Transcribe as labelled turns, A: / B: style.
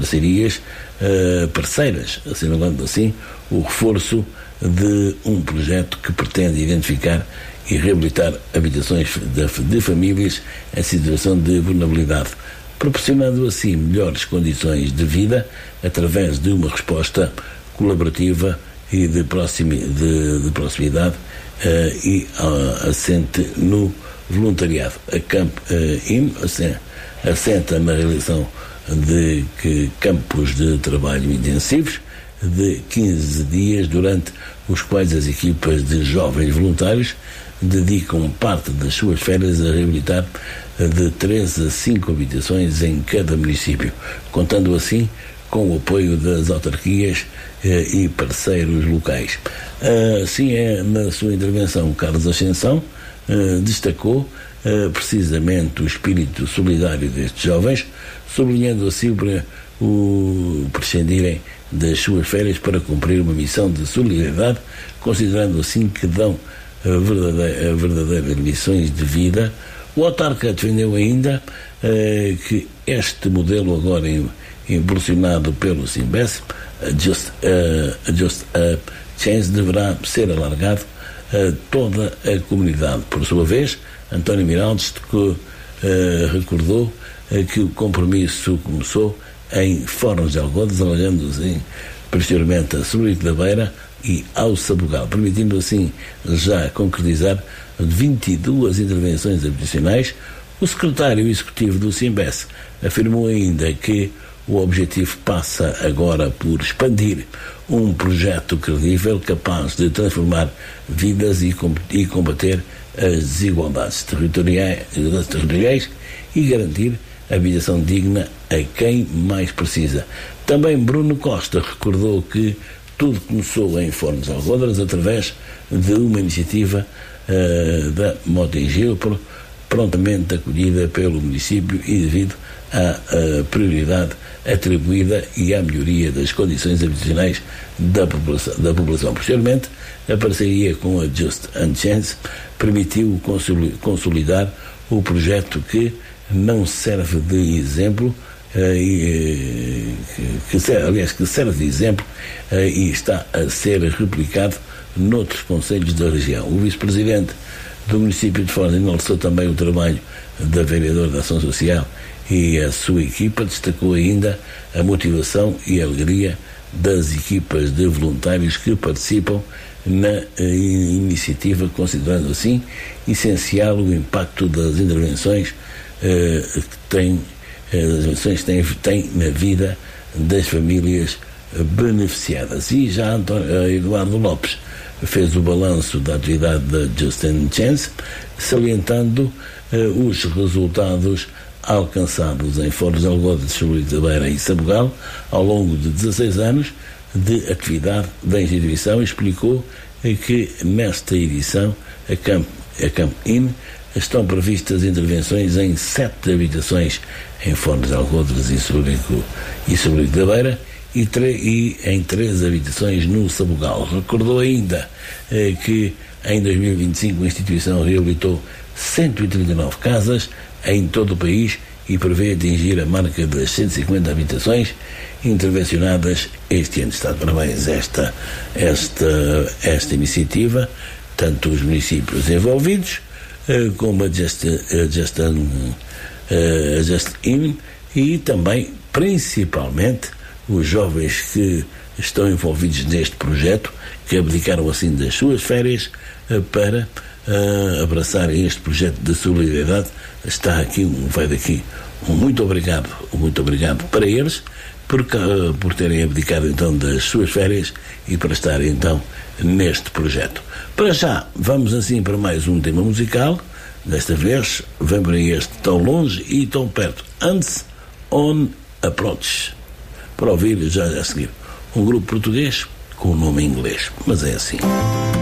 A: parcerias parceiras, assinalando assim o reforço de um projeto que pretende identificar e reabilitar habitações de famílias em situação de vulnerabilidade, proporcionando assim melhores condições de vida através de uma resposta colaborativa e de proximidade e assente no voluntariado. A Camp IN assenta na realização de campos de trabalho intensivos de 15 dias, durante os quais as equipas de jovens voluntários dedicam parte das suas férias a reabilitar de 3 a 5 habitações em cada município, contando assim com o apoio das autarquias e parceiros locais. Assim na sua intervenção, Carlos Ascensão destacou precisamente o espírito solidário destes jovens, sublinhando assim o prescindirem das suas férias para cumprir uma missão de solidariedade, considerando assim que dão verdadeiras lições de vida. O autarca defendeu ainda que este modelo, agora impulsionado pelo Simbes, Just a Chance, deverá ser alargado a toda a comunidade. Por sua vez, António Miraldes recordou que o compromisso começou em Fornos de Algodas, alargando assim posteriormente a Solurico da Beira e ao Sabugal, permitindo assim já concretizar 22 intervenções habitacionais. O secretário executivo do Simbes afirmou ainda que o objetivo passa agora por expandir um projeto credível capaz de transformar vidas e combater as desigualdades territoriais e garantir a habitação digna a quem mais precisa. Também Bruno Costa recordou que tudo começou em Fornos de Algodas através de uma iniciativa da Motengil, prontamente acolhida pelo município e devido à prioridade atribuída e à melhoria das condições habitacionais da população. Posteriormente, a parceria com a Just a Chance permitiu consolidar o projeto, que não serve de exemplo, que serve de exemplo e está a ser replicado noutros concelhos da região. O vice-presidente do município de Fornos enalteceu também o trabalho da vereadora da Ação Social e a sua equipa, destacou ainda a motivação e a alegria das equipas de voluntários que participam na iniciativa, considerando assim essencial o impacto das intervenções que têm na vida das famílias beneficiadas. E já Eduardo Lopes fez o balanço da atividade da Just a Chance, salientando os resultados alcançados em Fornos de Algodas, Solurico da Beira e Sabugal ao longo de 16 anos de atividade da instituição. Explicou que nesta edição a Camp IN estão previstas intervenções em 7 habitações em Fornos de Algodas e Solurico da Beira e em 3 habitações no Sabugal. Recordou ainda que em 2025 a instituição reabilitou 139 casas em todo o país e prevê atingir a marca das 150 habitações intervencionadas este ano. Está de parabéns esta iniciativa, tanto os municípios envolvidos como a Just In, e também, principalmente, os jovens que estão envolvidos neste projeto, que abdicaram assim das suas férias para abraçar este projeto de solidariedade. Vai daqui um muito obrigado para eles por terem abdicado então das suas férias e para estarem então neste projeto. Para já, vamos assim para mais um tema musical. Desta vez, vem para este Tão Longe e Tão Perto, Hands on Approach, para ouvir já a seguir um grupo português com o nome em inglês, mas é assim.